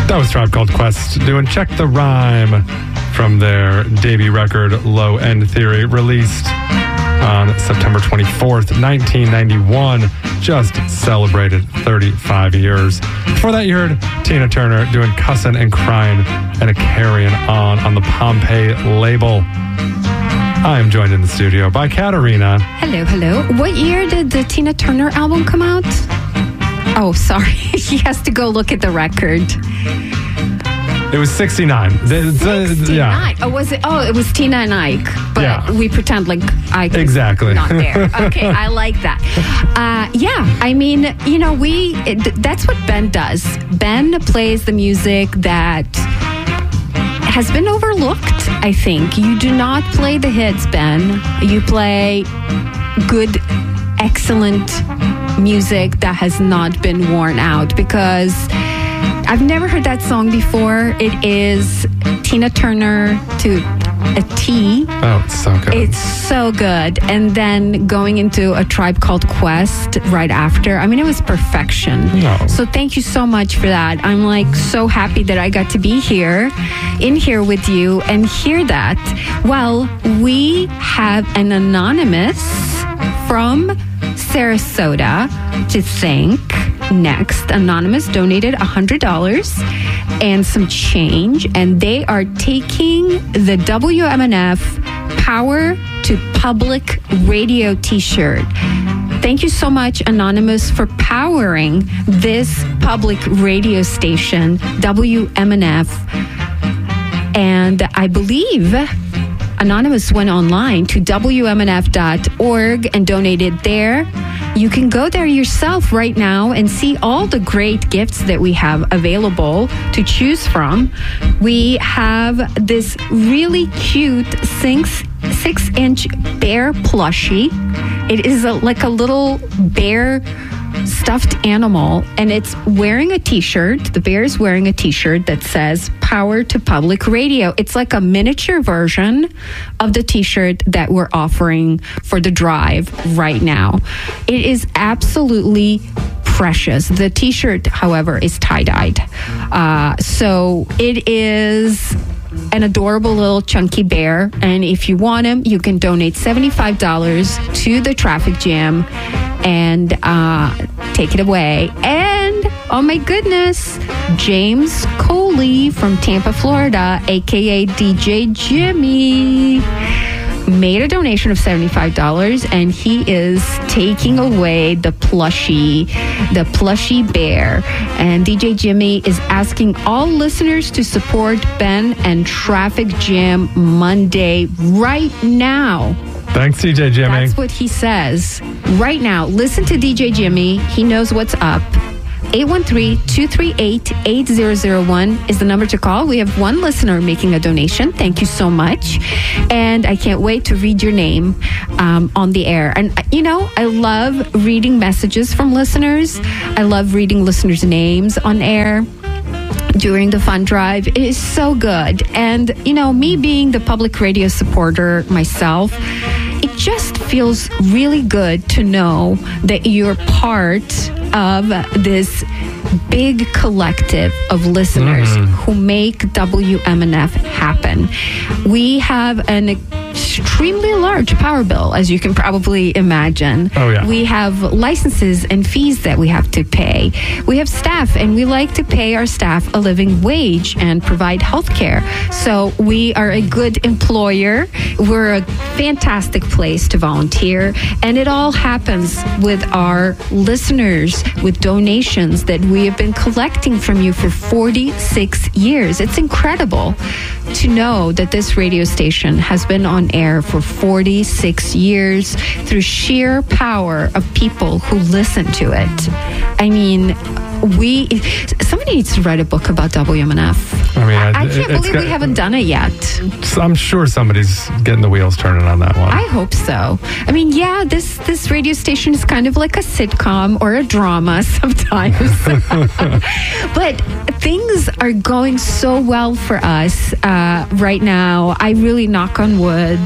That was Tribe Called Quest doing Check the Rhyme from their debut record, Low End Theory, released on September 24th, 1991. Just celebrated 35 years. Before that, you heard Tina Turner doing Cussin' and Crying and a Carrying On the Pompeii label. I am joined in the studio by Katarina. Hello. What year did the Tina Turner album come out? Oh, sorry. He has to go look at the record. It was 69. 69. Yeah. Oh, was it? Oh, it was Tina and Ike. But yeah. We pretend like Ike exactly. is not there. Okay, I like that. I mean, that's what Ben does. Ben plays the music that has been overlooked, I think. You do not play the hits, Ben. You play good, excellent music that has not been worn out, because I've never heard that song before. It is Tina Turner to a T. Oh, it's so good. It's so good. And then going into A Tribe Called Quest right after. I mean, it was perfection. No. So thank you so much for that. I'm like so happy that I got to be in here with you and hear that. Well, we have an anonymous from Sarasota to thank next. Anonymous donated $100 and some change, and they are taking the WMNF Power to Public Radio t-shirt. Thank you so much, Anonymous, for powering this public radio station, WMNF. And I believe Anonymous went online to WMNF.org and donated there. You can go there yourself right now and see all the great gifts that we have available to choose from. We have this really cute 6-inch bear plushie. It is like a little bear stuffed animal, and it's wearing a t-shirt. The bear is wearing a t-shirt that says Power to Public Radio. It's like a miniature version of the t-shirt that we're offering for the drive right now. It is absolutely precious. The t-shirt, however, is tie-dyed. So it is an adorable little chunky bear, and if you want him, you can donate $75 to the Traffic Jam and take it away. And oh my goodness, James Coley from Tampa, Florida, aka DJ Jimmy, made a donation of $75, and he is taking away the plushie bear. And DJ Jimmy is asking all listeners to support Ben and Traffic Jam Monday right now. Thanks, DJ Jimmy. That's what he says. Right now, listen to DJ Jimmy. He knows what's up. 813-238-8001 is the number to call. We have one listener making a donation. Thank you so much. And I can't wait to read your name on the air. And, I love reading messages from listeners. I love reading listeners' names on air during the fund drive. It is so good. And, me being the public radio supporter myself, it just feels really good to know that you're part of this big collective of listeners who make WMNF happen. We have an extremely large power bill, as you can probably imagine. Oh, yeah. We have licenses and fees that we have to pay. We have staff, and we like to pay our staff a living wage and provide health care. So we are a good employer. We're a fantastic place to volunteer. And it all happens with our listeners, with donations that we have been collecting from you for 46 years. It's incredible to know that this radio station has been on air for 46 years through sheer power of people who listen to it. I mean, somebody needs to write a book about WMNF. I can't believe we haven't done it yet. I'm sure somebody's getting the wheels turning on that one. I hope so. I mean, yeah, this radio station is kind of like a sitcom or a drama sometimes. But things are going so well for us right now. I really knock on wood.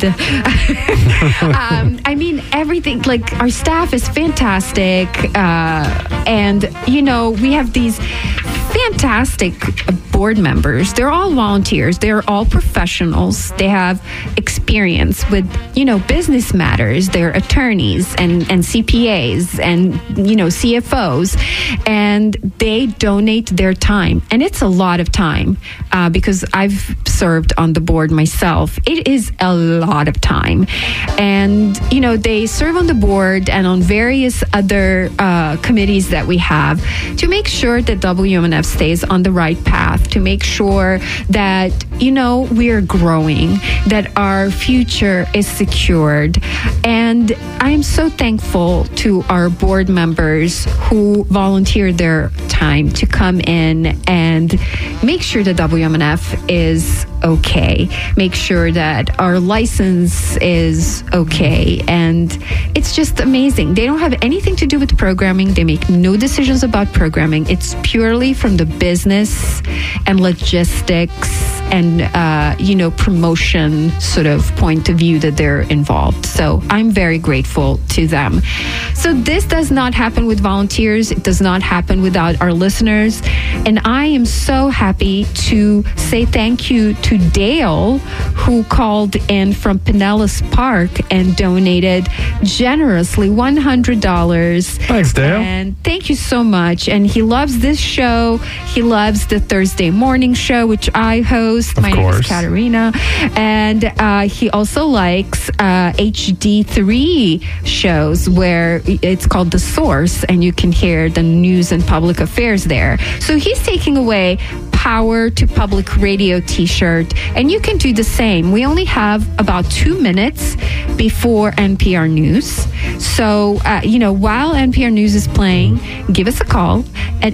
I mean, everything, like our staff is fantastic. And, we have these fantastic board members. They're all volunteers. They're all professionals. They have experience with, business matters. They're attorneys and CPAs and, CFOs. And they donate their time. And it's a lot of time because I've served on the board myself. It is a lot of time. And, they serve on the board and on various other committees that we have to make sure that WMNF stays on the right path, to make sure that, we're growing, that our future is secured. And I'm so thankful to our board members who volunteer their time to come in and make sure that WMNF is okay, make sure that our license is okay. And it's just amazing. They don't have anything to do with programming. They make no decisions about programming. It's purely from the business and logistics and, promotion sort of point of view that they're involved. So I'm very grateful to them. So this does not happen with volunteers. It does not happen without our listeners. And I am so happy to say thank you to Dale, who called in from Pinellas Park and donated generously $100. Thanks, Dale. And thank you so much. And he loves this show. He loves the Thursday morning show, which I host. My name is Katerina. And he also likes HD3 shows where it's called The Source, and you can hear the news and public affairs there. So he's taking away Power to Public Radio t-shirt, and you can do the same. We only have about 2 minutes before NPR News. So, while NPR News is playing, give us a call at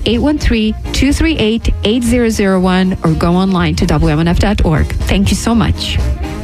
813-238-8001 or go online to WMNF.org. Thank you so much.